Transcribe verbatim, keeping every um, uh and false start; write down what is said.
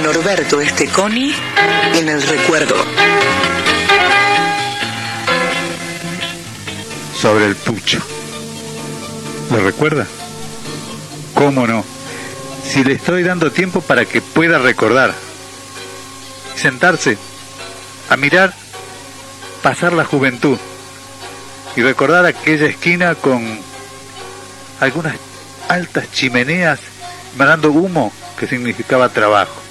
Norberto Esteconi en el recuerdo. Sobre el pucho. ¿Lo recuerda? ¿Cómo no? Si le estoy dando tiempo para que pueda recordar. Sentarse, a mirar, pasar la juventud y recordar aquella esquina con algunas altas chimeneas emanando humo que significaba trabajo.